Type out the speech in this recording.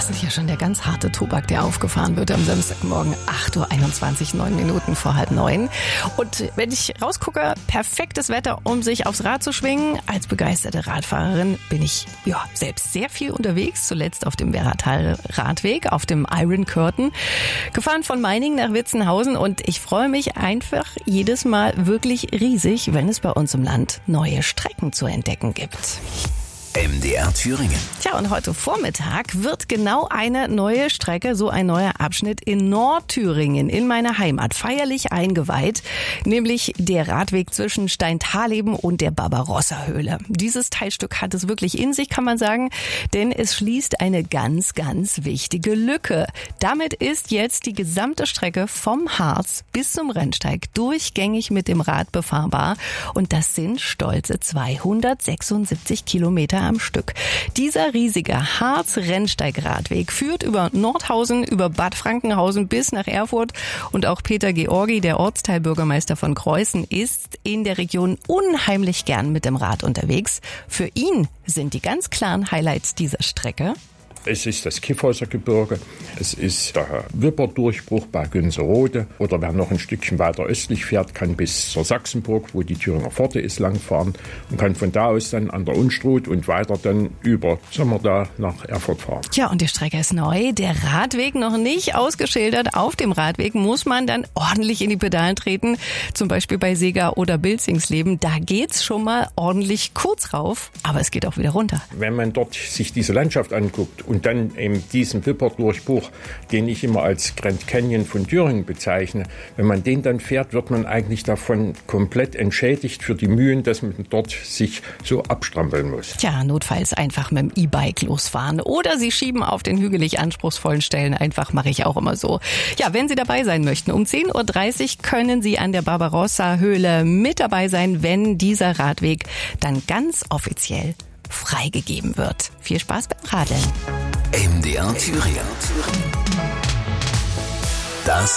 Das ist ja schon der ganz harte Tobak, der aufgefahren wird am Samstagmorgen, 8:21 Uhr, 9 Minuten vor 8:30. Und wenn ich rausgucke, perfektes Wetter, um sich aufs Rad zu schwingen. Als begeisterte Radfahrerin bin ich selbst sehr viel unterwegs, zuletzt auf dem Werratal-Radweg, auf dem Iron Curtain, gefahren von Meiningen nach Witzenhausen. Und ich freue mich einfach jedes Mal wirklich riesig, wenn es bei uns im Land neue Strecken zu entdecken gibt. MDR Thüringen. Tja, und heute Vormittag wird genau eine neue Strecke, so ein neuer Abschnitt in Nordthüringen, in meiner Heimat, feierlich eingeweiht, nämlich der Radweg zwischen Steinthaleben und der Barbarossa-Höhle. Dieses Teilstück hat es wirklich in sich, kann man sagen, denn es schließt eine ganz, ganz wichtige Lücke. Damit ist jetzt die gesamte Strecke vom Harz bis zum Rennsteig durchgängig mit dem Rad befahrbar, und das sind stolze 276 Kilometer am Stück. Dieser riesige Harz-Rennsteig-Radweg führt über Nordhausen, über Bad Frankenhausen bis nach Erfurt, und auch Peter Georgi, der Ortsteilbürgermeister von Kreußen, ist in der Region unheimlich gern mit dem Rad unterwegs. Für ihn sind die ganz klaren Highlights dieser Strecke: es ist das Kyffhäuser Gebirge, es ist der Wipperdurchbruch bei Günzerode, oder wer noch ein Stückchen weiter östlich fährt, kann bis zur Sachsenburg, wo die Thüringer Pforte ist, langfahren und kann von da aus dann an der Unstrut und weiter dann über Sommerda nach Erfurt fahren. Tja, und die Strecke ist neu, der Radweg noch nicht ausgeschildert. Auf dem Radweg muss man dann ordentlich in die Pedalen treten, zum Beispiel bei Seegar oder Bilzingsleben. Da geht's schon mal ordentlich kurz rauf, aber es geht auch wieder runter. Wenn man dort sich diese Landschaft anguckt und dann eben diesen Wipperdurchbruch, den ich immer als Grand Canyon von Thüringen bezeichne, wenn man den dann fährt, wird man eigentlich davon komplett entschädigt für die Mühen, dass man dort sich so abstrampeln muss. Tja, notfalls einfach mit dem E-Bike losfahren oder Sie schieben auf den hügelig anspruchsvollen Stellen einfach, mache ich auch immer so. Ja, wenn Sie dabei sein möchten, um 10:30 Uhr können Sie an der Barbarossa-Höhle mit dabei sein, wenn dieser Radweg dann ganz offiziell freigegeben wird. Viel Spaß beim Radeln. MDR Thüringen. Das